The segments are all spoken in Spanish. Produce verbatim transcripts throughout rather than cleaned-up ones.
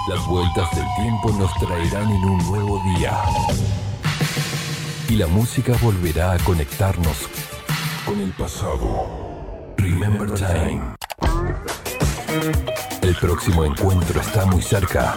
Las vueltas del tiempo nos traerán en un nuevo día. Y la música volverá a conectarnos con el pasado. Remember Time. El próximo encuentro está muy cerca.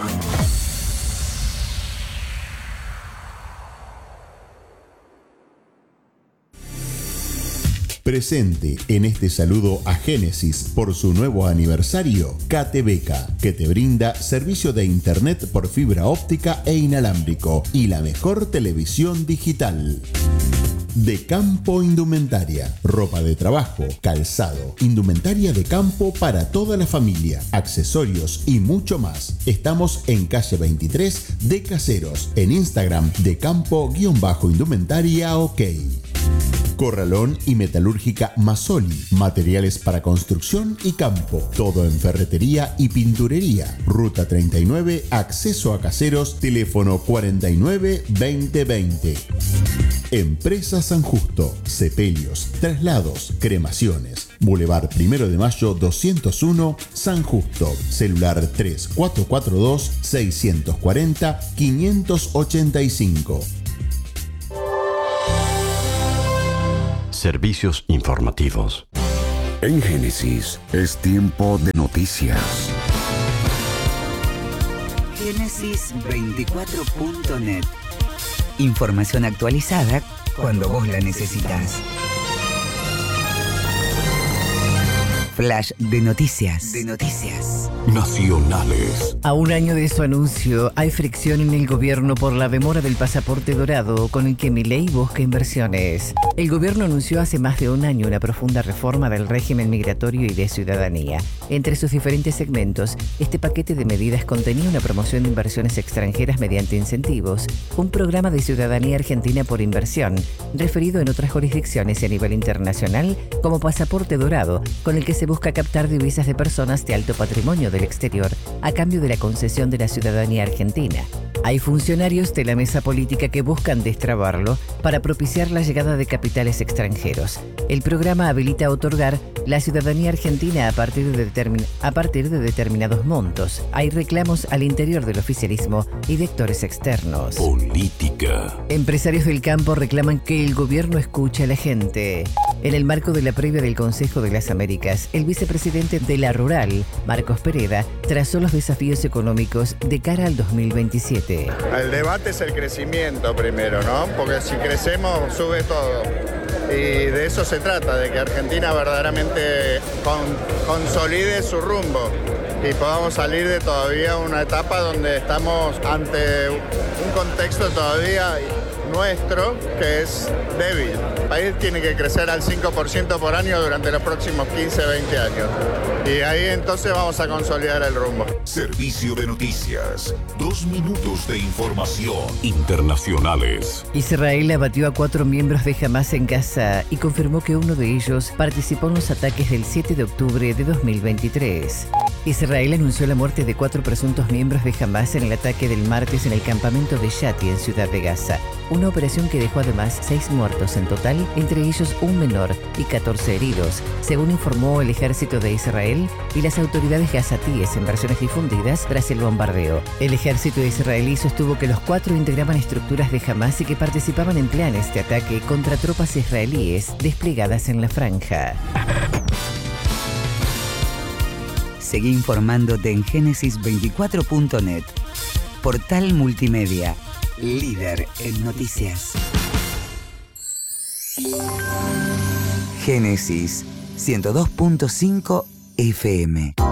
Presente en este saludo a Génesis por su nuevo aniversario, Catebeca, que te brinda servicio de internet por fibra óptica e inalámbrico y la mejor televisión digital. De Campo Indumentaria, ropa de trabajo, calzado, indumentaria de campo para toda la familia, accesorios y mucho más. Estamos en calle veintitrés de Caseros, en Instagram de Campo-Indumentaria OK. Corralón y Metalúrgica Masoli, materiales para construcción y campo, todo en ferretería y pinturería. Ruta treinta y nueve, acceso a Caseros, teléfono cuarenta y nueve veinte veinte. Empresa San Justo, sepelios, traslados, cremaciones. Boulevard Primero de Mayo doscientos uno, San Justo. Celular tres cuatro cuatro dos, seis cuatro cero, cinco ocho cinco. Servicios informativos. En Génesis es tiempo de noticias. Génesis veinticuatro punto net. Información actualizada cuando vos la necesitas. Flash de noticias. De noticias. Nacionales. A un año de su anuncio, hay fricción en el gobierno por la demora del pasaporte dorado con el que Milei busca inversiones. El gobierno anunció hace más de un año una profunda reforma del régimen migratorio y de ciudadanía. Entre sus diferentes segmentos, este paquete de medidas contenía una promoción de inversiones extranjeras mediante incentivos, un programa de ciudadanía argentina por inversión, referido en otras jurisdicciones y a nivel internacional como pasaporte dorado, con el que se busca captar divisas de personas de alto patrimonio del exterior a cambio de la concesión de la ciudadanía argentina. Hay funcionarios de la mesa política que buscan destrabarlo para propiciar la llegada de capitales extranjeros. El programa habilita a otorgar la ciudadanía argentina a partir de, determin- a partir de determinados montos. Hay reclamos al interior del oficialismo y de actores externos. Política. Empresarios del campo reclaman que el gobierno escuche a la gente. En el marco de la previa del Consejo de las Américas, el vicepresidente de la Rural, Marcos Pereda, trazó los desafíos económicos de cara al dos mil veintisiete. El debate es el crecimiento primero, ¿no? Porque si crecemos, sube todo. Y de eso se trata, de que Argentina verdaderamente con, consolide su rumbo y podamos salir de todavía una etapa donde estamos ante un contexto todavía nuestro que es débil. El país tiene que crecer al cinco por ciento por año durante los próximos quince, veinte años. Y ahí entonces vamos a consolidar el rumbo. Servicio de noticias. Dos minutos de información. Internacionales. Israel abatió a cuatro miembros de Hamas en Gaza y confirmó que uno de ellos participó en los ataques del siete de octubre de dos mil veintitrés. Israel anunció la muerte de cuatro presuntos miembros de Hamas en el ataque del martes en el campamento de Yati en Ciudad de Gaza. Una operación que dejó además seis muertos en total, entre ellos un menor y catorce heridos, según informó el ejército de Israel y las autoridades gazatíes en versiones difundidas tras el bombardeo. El ejército israelí sostuvo que los cuatro integraban estructuras de Hamas y que participaban en planes de ataque contra tropas israelíes desplegadas en la franja. Seguí informándote en Génesis veinticuatro punto net. Portal multimedia, líder en noticias. Génesis ciento dos punto cinco F M.